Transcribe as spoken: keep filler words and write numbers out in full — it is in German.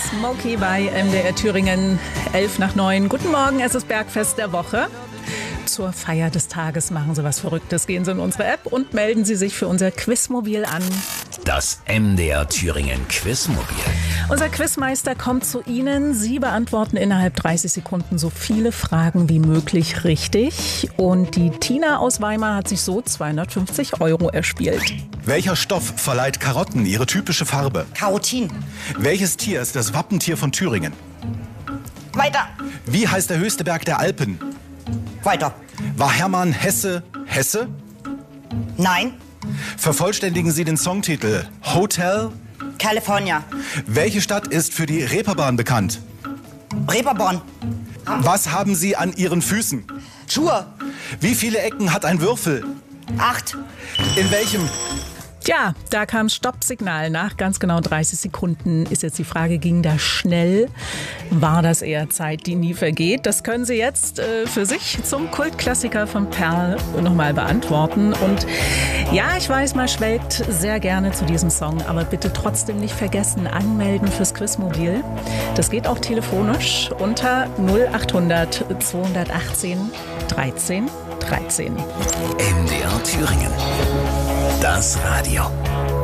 Smokey bei M D R Thüringen, elf nach neun. Guten Morgen, es ist Bergfest der Woche. Zur Feier des Tages machen Sie was Verrücktes. Gehen Sie in unsere App und melden Sie sich für unser Quizmobil an. Das M D R Thüringen Quizmobil. Unser Quizmeister kommt zu Ihnen. Sie beantworten innerhalb dreißig Sekunden so viele Fragen wie möglich richtig. Und die Tina aus Weimar hat sich so zweihundertfünfzig Euro erspielt. Welcher Stoff verleiht Karotten ihre typische Farbe? Karotin. Welches Tier ist das Wappentier von Thüringen? Weiter. Wie heißt der höchste Berg der Alpen? Weiter. War Hermann Hesse Hesse? Nein. Vervollständigen Sie den Songtitel Hotel. California. Welche Stadt ist für die Reeperbahn bekannt? Reeperbahn. Was haben Sie an Ihren Füßen? Schuhe. Wie viele Ecken hat ein Würfel? Acht. In welchem? Ja, da kam Stoppsignal nach ganz genau dreißig Sekunden. Ist jetzt die Frage, ging das schnell? War das eher Zeit, die nie vergeht? Das können Sie jetzt äh, für sich zum Kultklassiker von Perl nochmal beantworten. Und ja, ich weiß, man schwelgt sehr gerne zu diesem Song, aber bitte trotzdem nicht vergessen, anmelden fürs Quizmobil. Das geht auch telefonisch unter null achthundert zweihundertachtzehn dreizehn dreizehn. M D R Thüringen. Das Radio.